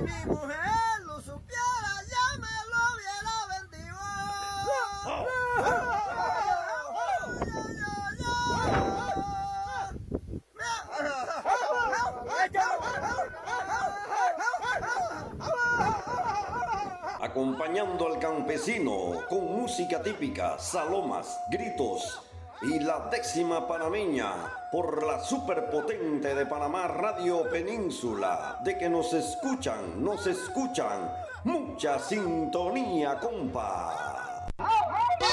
mi mujer lo supiera, ya me lo hubiera vendido. Acompañando al campesino con música típica, salomas, gritos y la décima panameña por la superpotente de Panamá Radio Península. De que nos escuchan, mucha sintonía, compa.